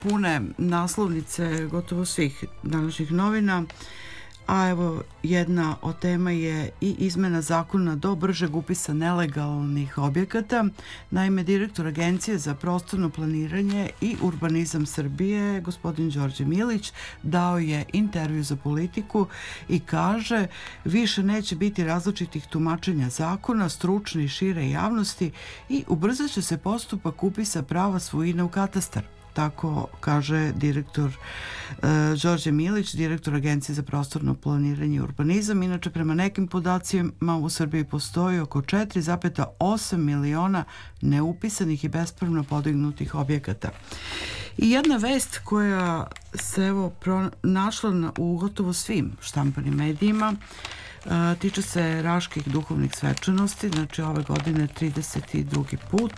pune naslovnice gotovo svih današnjih novina, a evo jedna od tema je i izmena zakona do bržeg upisa nelegalnih objekata. Naime, direktor Agencije za prostorno planiranje i urbanizam Srbije, gospodin Đorđe Milić, dao je intervju za Politiku i kaže više neće biti različitih tumačenja zakona, stručne i šire javnosti i ubrzat će se postupak upisa prava svojine u katastar. Tako kaže direktor Đorđe Milić, direktor Agencije za prostorno planiranje i urbanizam. Inače, prema nekim podacima u Srbiji postoji oko 4,8 miliona neupisanih i bespravno podignutih objekata. I jedna vest koja se evo našla u gotovo svim štampanim medijima tiče se Raških duhovnih svečanosti, znači ove godine 32. put.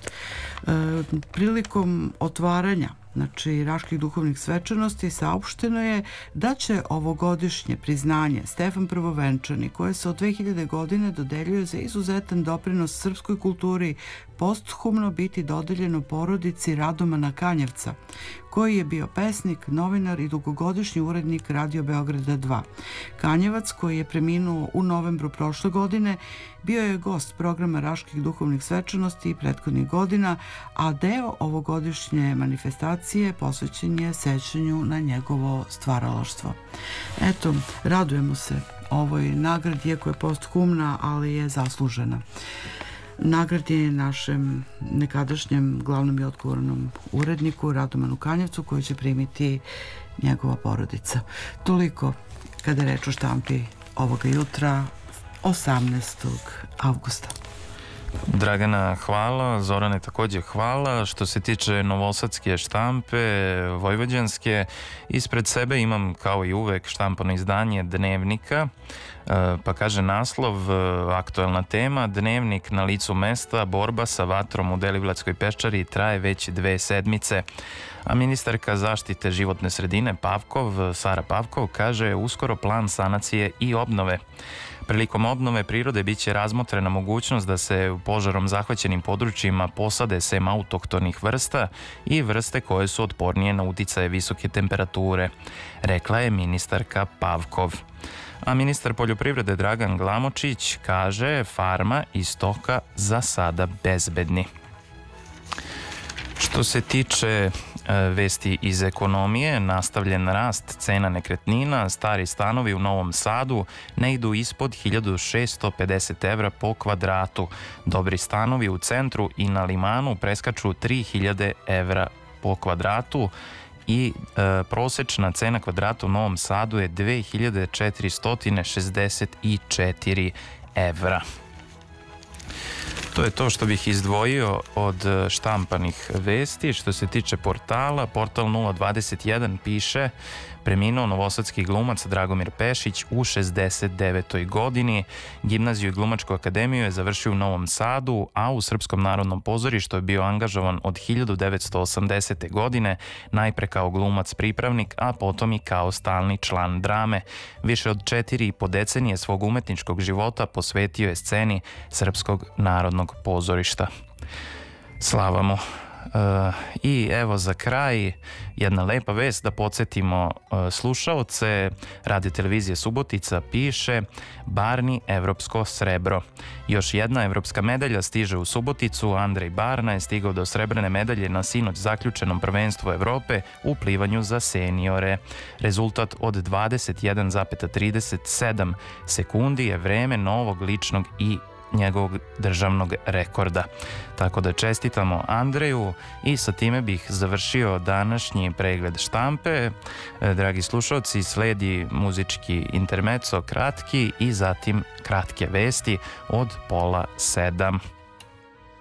Prilikom otvaranja Raških duhovnih svečanosti saopšteno je da će ovogodišnje priznanje Stefan Prvovenčani, koje se od 2000. godine dodeljuje za izuzetan doprinos srpskoj kulturi, posthumno biti dodeljeno porodici Radomana Kanjevca, koji je bio pesnik, novinar i dugogodišnji urednik Radio Beograda 2. Kanjevac, koji je preminuo u novembru prošle godine, bio je gost programa Raških duhovnih svečanosti i prethodnih godina, a deo ovogodišnje manifestacije posvećen je sećanju na njegovo stvaralaštvo. Eto, radujemo se ovoj nagradi, iako je posthumna, ali je zaslužena. Nagradi našem nekadašnjem glavnom i odgovornom uredniku Radomanu Kanjevcu, koji će primiti njegova porodica. Toliko kada je reč o štampi ovoga jutra, 18. avgusta. Dragana, hvala. Zorane, takođe hvala. Što se tiče novosadske štampe, vojvođanske, ispred sebe imam kao i uvek štampano izdanje Dnevnika, pa kaže naslov, aktuelna tema: Dnevnik na licu mesta, borba sa vatrom u Deliblatskoj peščari traje već 2 sedmice. A ministarka zaštite životne sredine Sara Pavkov kaže uskoro plan sanacije i obnove. Prilikom obnove prirode biće razmotrena mogućnost da se u požarom zahvaćenim područjima posade sem autohtonih vrsta i vrste koje su otpornije na uticaje visoke temperature, rekla je ministarka Pavkov. A ministar poljoprivrede Dragan Glamočić kaže farma i stoka za sada bezbedni. Što se tiče vesti iz ekonomije, nastavljen rast cena nekretnina, stari stanovi u Novom Sadu ne idu ispod 1650 evra po kvadratu. Dobri stanovi u centru i na Limanu preskaču 3000 evra po kvadratu i prosečna cena kvadrata u Novom Sadu je 2464 evra. To je to što bih izdvojio od štampanih vesti. Što se tiče portala, portal 021 piše: preminuo novosadski glumac Dragomir Pešić u 69. godini. Gimnaziju i glumačku akademiju je završio u Novom Sadu, a u Srpskom narodnom pozorištu je bio angažovan od 1980. godine, najpre kao glumac pripravnik, a potom i kao stalni član drame. Više od 4,5 decenije svog umetničkog života posvetio je sceni Srpskog narodnog pozorišta. Slava mu. I evo za kraj jedna lepa vest da podsjetimo slušaoce. Radio televizije Subotica piše: Barni evropsko srebro. Još jedna evropska medalja stiže u Suboticu. Andrej Barna je stigao do srebrne medalje na sinoć zaključenom prvenstvu Evrope u plivanju za seniore. Rezultat od 21,37 sekundi je vreme novog ličnog i njegovog državnog rekorda. Tako da čestitamo Andreju i sa time bih završio današnji pregled štampe. Dragi slušalci, sledi muzički intermezzo kratki i zatim kratke vesti od 6:30.